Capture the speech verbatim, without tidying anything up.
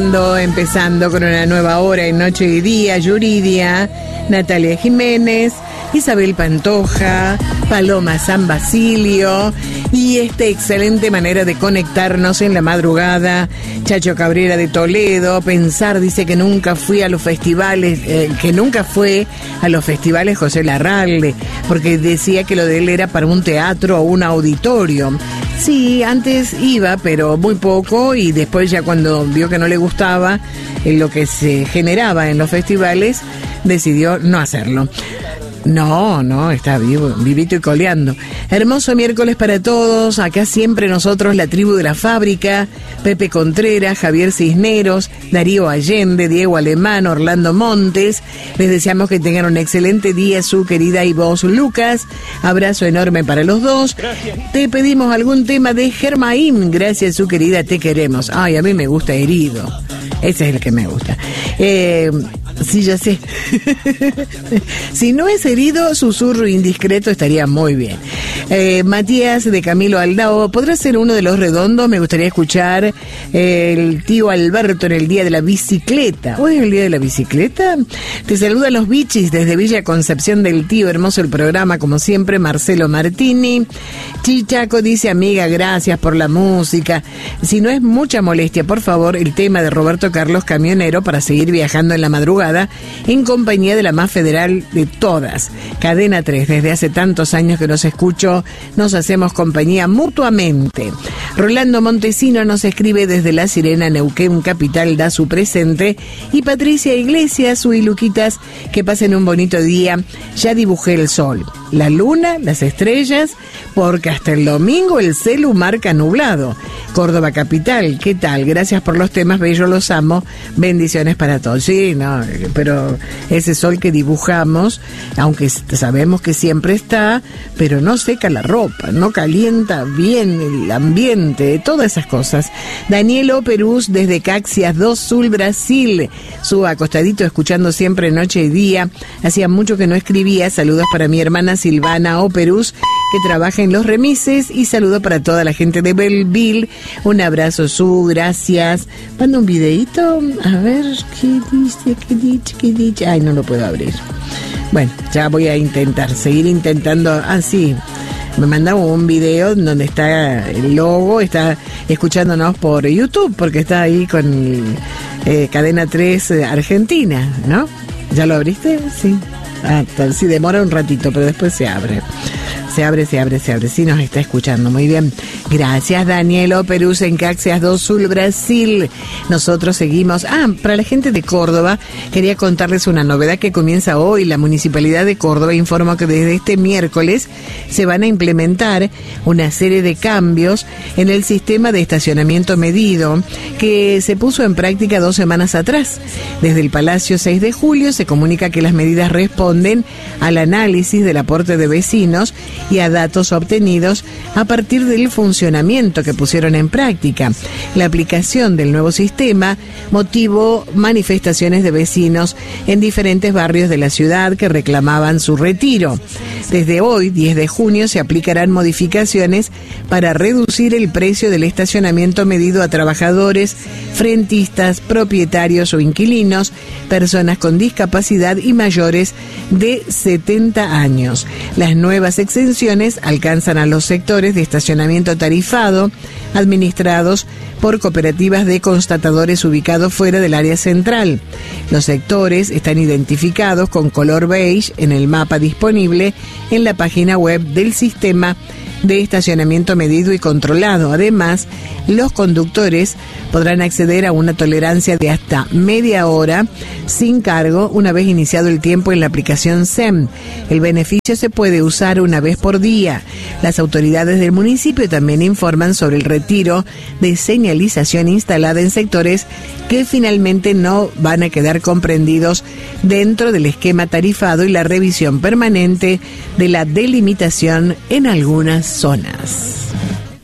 Empezando con una nueva hora en Noche y Día, Yuridia, Natalia Jiménez, Isabel Pantoja, Paloma San Basilio y esta excelente manera de conectarnos en la madrugada, Chacho Cabrera de Toledo. Pensar, dice que nunca fui a los festivales, eh, que nunca fue a los festivales José Larralde, porque decía que lo de él era para un teatro o un auditorio. Sí, antes iba, pero muy poco, y después ya cuando vio que no le gustaba eh, lo que se generaba en los festivales, decidió no hacerlo. No, no, está vivo, vivito y coleando. Hermoso miércoles para todos. Acá siempre nosotros, la tribu de la fábrica. Pepe Contreras, Javier Cisneros, Darío Allende, Diego Alemán, Orlando Montes. Les deseamos que tengan un excelente día, su querida y vos, Lucas. Abrazo enorme para los dos. Gracias. Te pedimos algún tema de Germain. Gracias, su querida, te queremos. Ay, a mí me gusta Herido. Ese es el que me gusta. Eh... Sí, ya sé. Si no es Herido, Susurro Indiscreto estaría muy bien. Eh, Matías de Camilo Aldao, ¿podrá ser uno de los redondos? Me gustaría escuchar eh, el tío Alberto en el Día de la Bicicleta. ¿Hoy es el Día de la Bicicleta? Te saludan los bichis desde Villa Concepción del Tío. Hermoso el programa, como siempre. Marcelo Martini. Chichaco dice, amiga, gracias por la música. Si no es mucha molestia, por favor, el tema de Roberto Carlos Camionero para seguir viajando en la madrugada en compañía de la más federal de todas, Cadena tres. Desde hace tantos años que los escucho, nos hacemos compañía mutuamente. Rolando Montesino nos escribe desde La Sirena, Neuquén capital, da su presente. Y Patricia Iglesias, y Luquitas, que pasen un bonito día. Ya dibujé el sol, la luna, las estrellas, porque hasta el domingo el celu marca nublado. Córdoba capital, ¿qué tal? Gracias por los temas, bello, los amo. Bendiciones para todos. Sí, no, pero ese sol que dibujamos, aunque sabemos que siempre está, pero no seca la ropa, no calienta bien el ambiente, todas esas cosas. Danielo Perús desde Caxias do Sul, Brasil, su acostadito escuchando siempre Noche y Día. Hacía mucho que no escribía. Saludos para mi hermana Silvana O Perús, que trabaja en los remises, y saludo para toda la gente de Belleville. Un abrazo, Su, gracias. Manda un videito, a ver, ¿qué dice? ¿Qué dice? ¿Qué dice? Ay, no lo puedo abrir. Bueno, ya voy a intentar, seguir intentando. Ah, sí, me mandaba un video donde está el logo, está escuchándonos por YouTube, porque está ahí con eh, Cadena tres Argentina, ¿no? ¿Ya lo abriste? Sí. Ah, tal, sí, demora un ratito, pero después se abre. Se abre, se abre, se abre. Sí, nos está escuchando. Muy bien. Gracias, Danielo Perús en Caxias do Sul, Brasil. Nosotros seguimos. Ah, para la gente de Córdoba, quería contarles una novedad que comienza hoy. La Municipalidad de Córdoba informa que desde este miércoles se van a implementar una serie de cambios en el sistema de estacionamiento medido que se puso en práctica dos semanas atrás. Desde el Palacio seis de julio se comunica que las medidas responden al análisis del aporte de vecinos y a datos obtenidos a partir del funcionamiento que pusieron en práctica. La aplicación del nuevo sistema motivó manifestaciones de vecinos en diferentes barrios de la ciudad que reclamaban su retiro. Desde hoy, diez de junio, se aplicarán modificaciones para reducir el precio del estacionamiento medido a trabajadores, frentistas, propietarios o inquilinos, personas con discapacidad y mayores de setenta años. Las nuevas exenciones alcanzan a los sectores de estacionamiento tarifado administrados por cooperativas de constatadores ubicados fuera del área central. Los sectores están identificados con color beige en el mapa disponible en la página web del sistema de estacionamiento medido y controlado. Además, los conductores podrán acceder a una tolerancia de hasta media hora sin cargo una vez iniciado el tiempo en la aplicación S E M. El beneficio se puede usar una vez por día. Las autoridades del municipio también informan sobre el retiro de señalización instalada en sectores que finalmente no van a quedar comprendidos dentro del esquema tarifado y la revisión permanente de la delimitación en algunas zonas.